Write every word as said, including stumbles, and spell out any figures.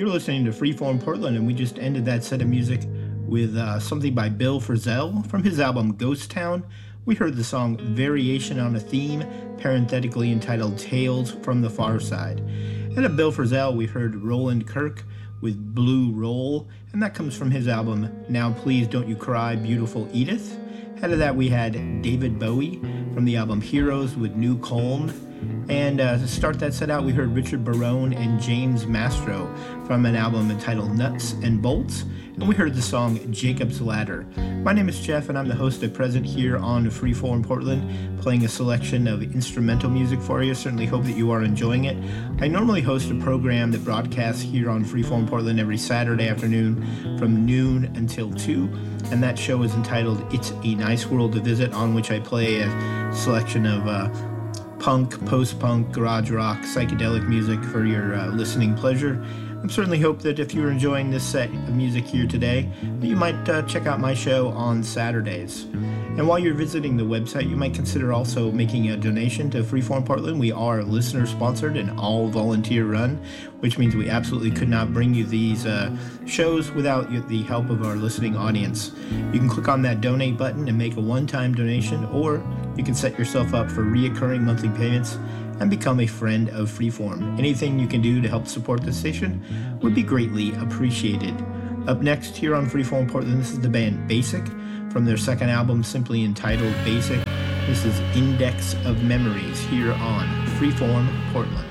You're listening to Freeform Portland, and we just ended that set of music with uh, something by Bill Frisell from his album Ghost Town. We heard the song Variation on a Theme, parenthetically entitled Tales from the Far Side. And of Bill Frisell, we heard Roland Kirk with Blue Roll, and that comes from his album Now Please Don't You Cry, Beautiful Edith. Ahead of that, we had David Bowie from the album Heroes with New Calm. And uh, to start that set out, we heard Richard Barone and James Mastro from an album entitled Nuts and Bolts. And we heard the song Jacob's Ladder. My name is Jeff, and I'm the host at present here on Freeform Portland, playing a selection of instrumental music for you. Certainly hope that you are enjoying it. I normally host a program that broadcasts here on Freeform Portland every Saturday afternoon from noon until two, and that show is entitled It's a Nice World to Visit, on which I play a selection of uh, punk, post-punk, garage rock, psychedelic music for your uh, listening pleasure. I certainly hope that if you're enjoying this set of music here today, that you might uh, check out my show on Saturdays. And while you're visiting the website, you might consider also making a donation to Freeform Portland. We are listener-sponsored and all volunteer-run, which means we absolutely could not bring you these uh, shows without the help of our listening audience. You can click on that donate button and make a one-time donation, or you can set yourself up for reoccurring monthly payments and become a friend of Freeform. Anything you can do to help support the station would be greatly appreciated. Up next here on Freeform Portland, this is the band Basic from their second album simply entitled Basic. This is Index of Memories here on Freeform Portland.